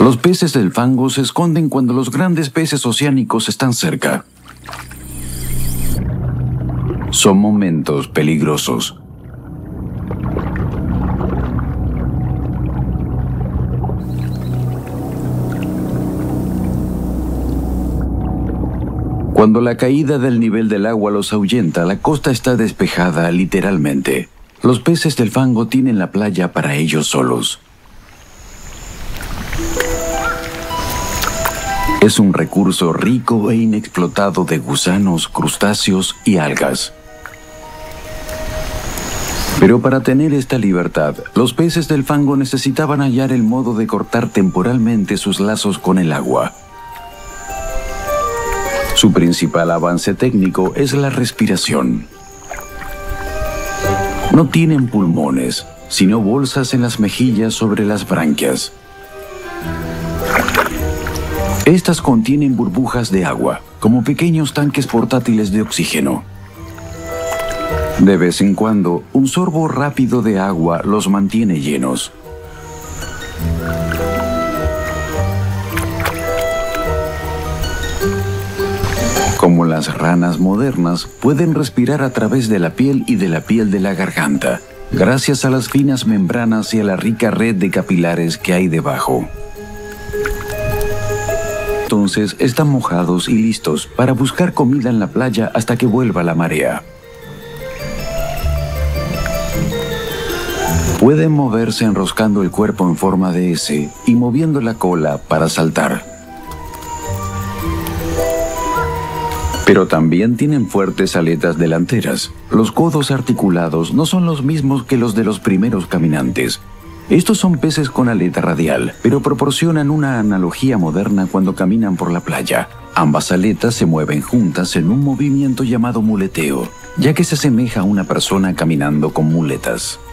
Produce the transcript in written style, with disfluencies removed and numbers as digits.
Los peces del fango se esconden cuando los grandes peces oceánicos están cerca. Son momentos peligrosos. Cuando la caída del nivel del agua los ahuyenta, la costa está despejada literalmente. Los peces del fango tienen la playa para ellos solos. Es un recurso rico e inexplotado de gusanos, crustáceos y algas. Pero para tener esta libertad, los peces del fango necesitaban hallar el modo de cortar temporalmente sus lazos con el agua. Su principal avance técnico es la respiración. No tienen pulmones, sino bolsas en las mejillas sobre las branquias. Estas contienen burbujas de agua, como pequeños tanques portátiles de oxígeno. De vez en cuando, un sorbo rápido de agua los mantiene llenos. Como las ranas modernas, pueden respirar a través de la piel y de la piel de la garganta, gracias a las finas membranas y a la rica red de capilares que hay debajo. Entonces están mojados y listos para buscar comida en la playa hasta que vuelva la marea. Pueden moverse enroscando el cuerpo en forma de S y moviendo la cola para saltar. Pero también tienen fuertes aletas delanteras. Los codos articulados no son los mismos que los de los primeros caminantes. Estos son peces con aleta radial, pero proporcionan una analogía moderna cuando caminan por la playa. Ambas aletas se mueven juntas en un movimiento llamado muleteo, ya que se asemeja a una persona caminando con muletas.